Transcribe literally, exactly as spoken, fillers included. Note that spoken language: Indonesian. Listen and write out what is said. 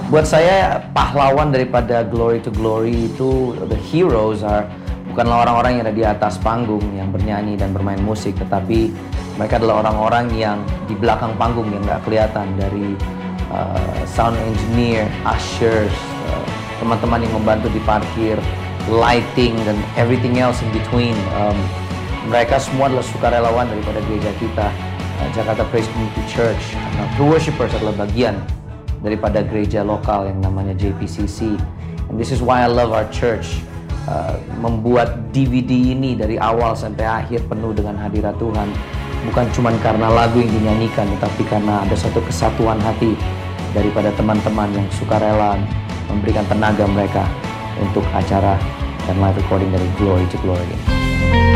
Buat saya pahlawan daripada Glory to Glory itu, the heroes are bukanlah orang-orang yang ada di atas panggung yang bernyanyi dan bermain musik, tetapi mereka adalah orang-orang yang di belakang panggung yang nggak kelihatan, dari uh, sound engineer, ushers, uh, teman-teman yang membantu di parkir, lighting dan everything else in between. Um, mereka semua adalah sukarelawan daripada gereja kita, uh, Jakarta Praise Community Church. Nah, true worshipers adalah bagian daripada gereja lokal yang namanya J P C C. And this is why I love our church. Uh, membuat D V D ini dari awal sampai akhir penuh dengan hadirat Tuhan. Bukan cuma karena lagu yang dinyanyikan, tetapi karena ada satu kesatuan hati daripada teman-teman yang sukarela memberikan tenaga mereka untuk acara dan live recording dari Glory to Glory.